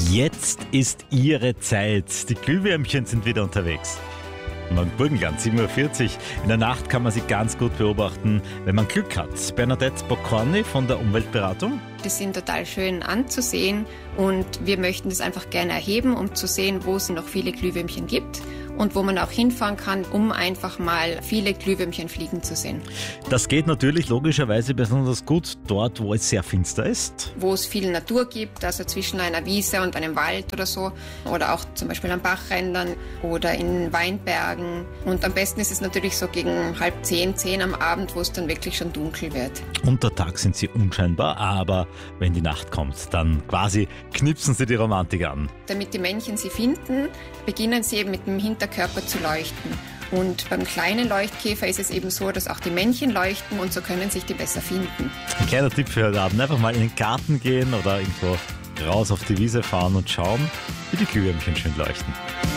Jetzt ist ihre Zeit. Die Glühwürmchen sind wieder unterwegs. Morgen Burgenland, 7:40 Uhr. In der Nacht kann man sie ganz gut beobachten, wenn man Glück hat. Bernadette Boccorni von der Umweltberatung. Die sind total schön anzusehen und wir möchten das einfach gerne erheben, um zu sehen, wo es noch viele Glühwürmchen gibt und wo man auch hinfahren kann, um einfach mal viele Glühwürmchen fliegen zu sehen. Das geht natürlich logischerweise besonders gut dort, wo es sehr finster ist. Wo es viel Natur gibt, also zwischen einer Wiese und einem Wald oder so, oder auch zum Beispiel an Bachrändern oder in Weinbergen. Und am besten ist es natürlich so gegen 9:30, 10 am Abend, wo es dann wirklich schon dunkel wird. Untertags sind sie unscheinbar, aber wenn die Nacht kommt, dann quasi knipsen sie die Romantik an. Damit die Männchen sie finden, beginnen sie eben mit dem Hinterkörper zu leuchten. Und beim kleinen Leuchtkäfer ist es eben so, dass auch die Männchen leuchten und so können sich die besser finden. Ein kleiner Tipp für heute Abend, einfach mal in den Garten gehen oder irgendwo raus auf die Wiese fahren und schauen, wie die Glühwürmchen schön leuchten.